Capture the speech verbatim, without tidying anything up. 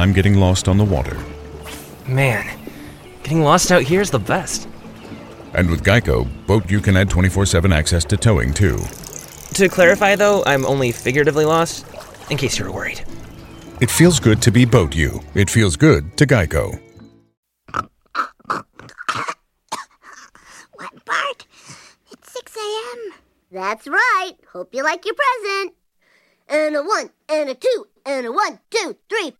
time getting lost on the water. Man, getting lost out here is the best. And with Geico, Boat You can add twenty-four seven access to towing, too. To clarify, though, I'm only figuratively lost, in case you were worried. It feels good to be Boat You. It feels good to Geico. What, Bart? It's six a.m. That's right. Hope you like your present. And a one, and a two, and a one, two, three,